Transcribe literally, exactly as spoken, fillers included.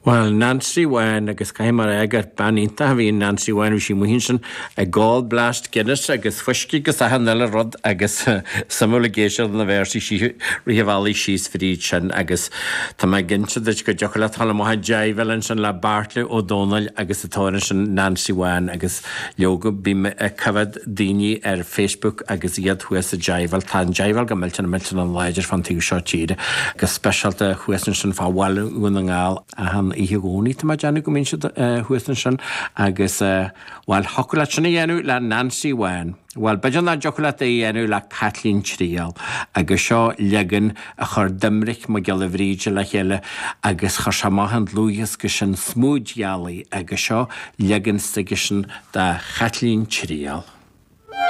Well, Nancy Wine agus caiimar agar banínta a bhíon Nancy Wine sí muhínsin a gáil blast Guinness agus fuisci gus a hanile rud agus samúla géisiir na bhéirsí sí riomhálí síos fríd sin agus tá mai ginse deit go deocha le thala mtha deimhheilin sin le Bartley ó Donal agus atáirin sin Nancy Wine agus leoga bí cafad daoine ar Facebook agus iad chuas a deimhheil tá deimhheil go miltin miltin an leidir fan tíú seo tíide agus specialta chuasan sin fá bhhaile úna ngáil a han i higóní tá déanú go mín chuastan sin agus bhil hocola sinna dhéanú le Nancy Wine. Well, beidir na jocolate i dhéanú le Kathleen Trial agus seo legan a chur dimric mo geala bhríide le chéile agus chur seamahan lúias go sin smúd gealaí agus seo legan stigisin de Kathleen Trial.